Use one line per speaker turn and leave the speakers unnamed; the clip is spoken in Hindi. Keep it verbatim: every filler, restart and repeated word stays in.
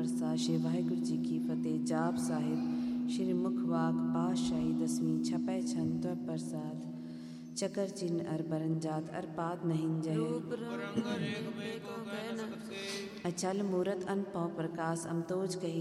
प्रसाद श्री वाहिगुरु जी की फतेह। जाप साहिब श्री मुखवाक पातशाही दसवीं छपै छंद त्व प्रसाद चकर चिन्ह अर बरनजात अर पाद नहीं जय। अचल मूरत अनपौ प्रकाश अमतोज कही